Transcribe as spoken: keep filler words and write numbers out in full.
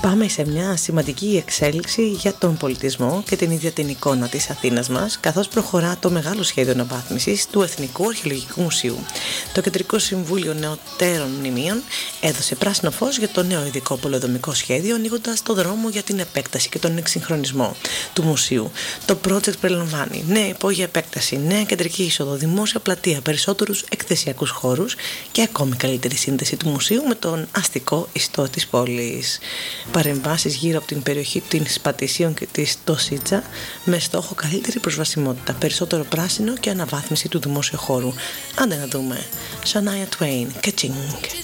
Πάμε σε μια σημαντική εξέλιξη για τον πολιτισμό και την ίδια την εικόνα της Αθήνας μας, καθώς προχωρά το μεγάλο σχέδιο αναβάθμισης του Εθνικού Αρχαιολογικού Μουσείου. Το Κεντρικό Συμβούλιο Νεωτέρων Μνημείων έδωσε πράσινο φως για το νέο ειδικό πολεοδομικό σχέδιο, ανοίγοντας το δρόμο για την επέκταση και τον εξυγχρονισμό του μουσείου. Το project περιλαμβάνει νέα υπόγεια επέκταση, νέα κεντρική είσοδο, δημόσια πλατεία, περισσότερους εκθεσιακούς χώρους και ακόμη καλύτερη σύνδεση του μουσείου με τον αστικό ιστό της πόλης. Παρεμβάσεις γύρω από την περιοχή της Πατησίων και της Τοσίτσα με στόχο καλύτερη προσβασιμότητα, περισσότερο πράσινο και αναβάθμιση του δημόσιου χώρου. Άντε να δούμε. Shania Twain, Catching.